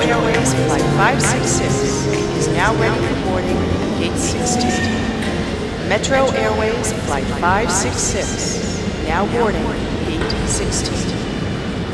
Airways Flight 566 is now ready for boarding at Gate 16. Metro Airways Flight 566, now boarding Gate 16.